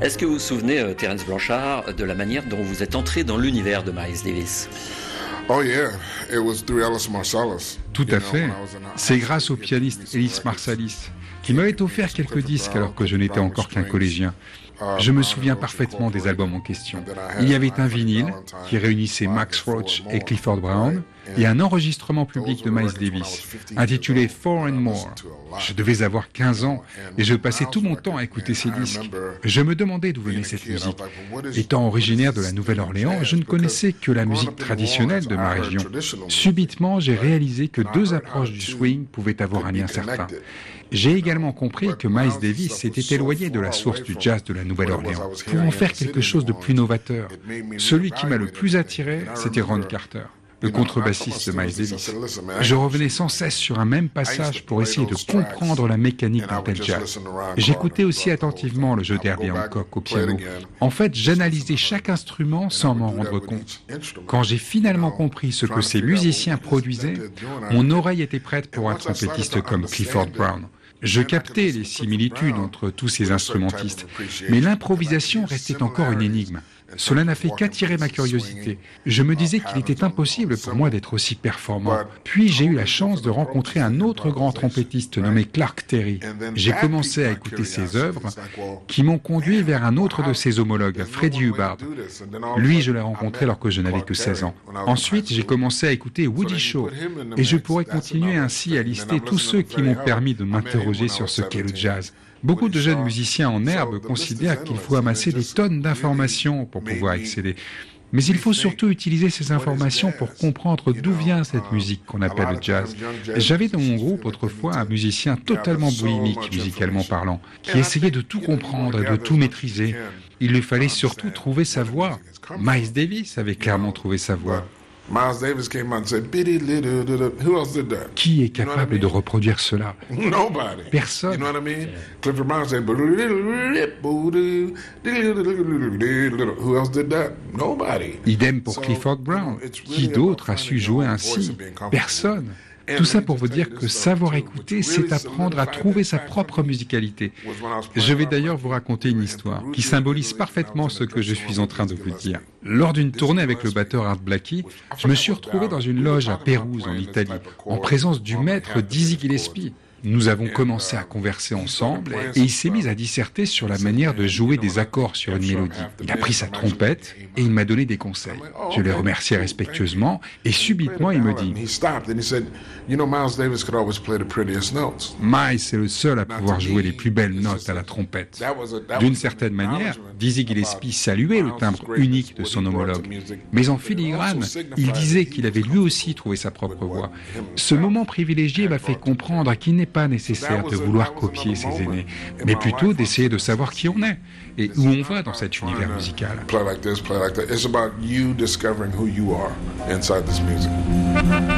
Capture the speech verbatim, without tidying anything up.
Est-ce que vous vous souvenez, euh, Terence Blanchard, de la manière dont vous êtes entré dans l'univers de Miles Davis? Oh yeah, it was through Ellis Marsalis. Tout à fait. C'est grâce au pianiste Ellis Marsalis, qui m'avait offert quelques disques alors que je n'étais encore qu'un collégien. Je me souviens parfaitement des albums en question. Il y avait un vinyle qui réunissait Max Roach et Clifford Brown et un enregistrement public de Miles Davis intitulé Four and More. Je devais avoir quinze ans et je passais tout mon temps à écouter ces disques. Je me demandais d'où venait cette musique. Étant originaire de la Nouvelle-Orléans, je ne connaissais que la musique traditionnelle de ma région. Subitement, j'ai réalisé que deux approches du swing pouvaient avoir un lien certain. J'ai également compris que Miles Davis s'était éloigné de la source du jazz de la Nouvelle-Orléans pour en faire quelque chose de plus novateur. Celui qui m'a le plus attiré, c'était Ron Carter, le contrebassiste de Miles Davis. Je revenais sans cesse sur un même passage pour essayer de comprendre la mécanique d'un tel jazz. J'écoutais aussi attentivement le jeu d'Herbie Hancock au piano. En fait, j'analysais chaque instrument sans m'en rendre compte. Quand j'ai finalement compris ce que ces musiciens produisaient, mon oreille était prête pour un trompettiste comme Clifford Brown. Je captais les similitudes entre tous ces instrumentistes, mais l'improvisation restait encore une énigme. Cela n'a fait qu'attirer ma curiosité. Je me disais qu'il était impossible pour moi d'être aussi performant. Puis j'ai eu la chance de rencontrer un autre grand trompettiste nommé Clark Terry. J'ai commencé à écouter ses œuvres qui m'ont conduit vers un autre de ses homologues, Freddie Hubbard. Lui, je l'ai rencontré alors que je n'avais que seize ans. Ensuite, j'ai commencé à écouter Woody Shaw et je pourrais continuer ainsi à lister tous ceux qui m'ont permis de m'interroger sur ce qu'est le jazz. Beaucoup de jeunes musiciens en herbe considèrent qu'il faut amasser des tonnes d'informations pour pouvoir excéder. Mais il faut surtout utiliser ces informations pour comprendre d'où vient cette musique qu'on appelle le jazz. J'avais dans mon groupe autrefois un musicien totalement bohémique, musicalement parlant, qui essayait de tout comprendre et de tout maîtriser. Il lui fallait surtout trouver sa voix. Miles Davis avait clairement trouvé sa voix. Miles Davis came out and said, "Biddy little, little." Who else did that? Qui est capable de reproduire cela? Nobody. Personne. You know what I mean? Clifford Brown said, "Who else did that? Nobody." Idem pour Clifford Brown. Qui d'autre a su jouer ainsi? Personne. Tout ça pour vous dire que savoir écouter, c'est apprendre à trouver sa propre musicalité. Je vais d'ailleurs vous raconter une histoire qui symbolise parfaitement ce que je suis en train de vous dire. Lors d'une tournée avec le batteur Art Blakey, je me suis retrouvé dans une loge à Pérouse, en Italie, en présence du maître Dizzy Gillespie. Nous avons commencé à converser ensemble et il s'est mis à disserter sur la manière de jouer des accords sur une mélodie. Il a pris sa trompette et il m'a donné des conseils. Je l'ai remercié respectueusement et subitement il me dit « Miles est le seul à pouvoir jouer les plus belles notes à la trompette. » D'une certaine manière, Dizzy Gillespie saluait le timbre unique de son homologue. Mais en filigrane, il disait qu'il avait lui aussi trouvé sa propre voix. Ce moment privilégié m'a fait comprendre qu'il n'est pas nécessaire de vouloir copier ses aînés, mais plutôt d'essayer de savoir qui on est et où on va dans cet univers musical.